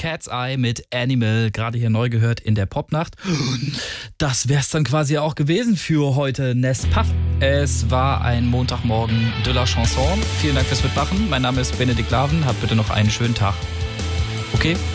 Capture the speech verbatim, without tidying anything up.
Cat's Eye mit Animal, gerade hier neu gehört in der Popnacht. Das wär's dann quasi auch gewesen für heute, n'est-ce pas? Es war ein Montagmorgen de la Chanson. Vielen Dank fürs Mitmachen. Mein Name ist Benedikt Laven. Habt bitte noch einen schönen Tag. Okay?